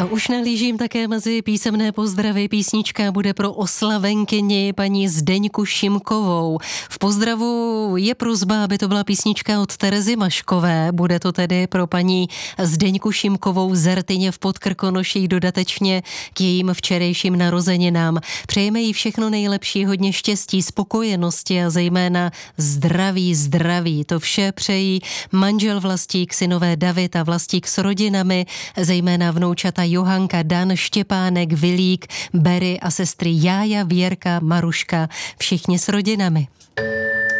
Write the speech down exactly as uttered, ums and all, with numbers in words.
A už nahlížím také mezi písemné pozdravy. Písnička bude pro oslavenkyni paní Zdeňku Šimkovou. V pozdravu je prosba, aby to byla písnička od Terezy Maškové. Bude to tedy pro paní Zdeňku Šimkovou z Rtyně v Podkrkonoších dodatečně k jejím včerejším narozeninám. Přejeme jí všechno nejlepší, hodně štěstí, spokojenosti a zejména zdraví, zdraví. To vše přejí manžel Vlastík, synové David a Vlastík s rodinami, zejména vnoučata Johanka, Dan, Štěpánek, Vilík, Berry a sestry Jája, Věrka, Maruška, všichni s rodinami.